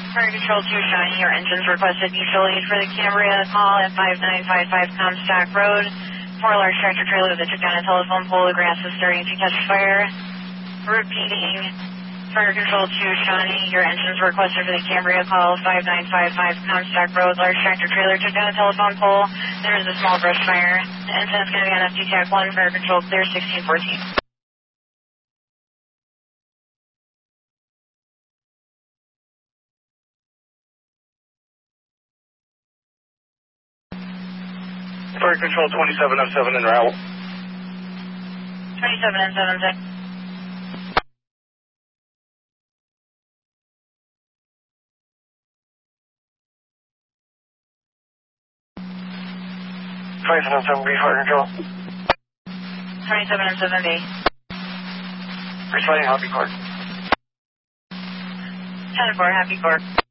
Fire Control 2 Shawnee, your engines requested mutual aid for the Cambria call at 5955 Comstock Road. 4 large tractor trailer that took down a telephone pole. The grass is starting to catch fire. Repeating, Fire Control 2 Shawnee, your engines requested for the Cambria call 5955 Comstock Road. Large tractor trailer took down a telephone pole. There is a small brush fire. The incident's going to be on FTTAC 1, Fire Control clear 1614. Fire Control 2707 en route. 2707. Fire Control. 2707B. Responding Happy Court. 10-4, Happy Court.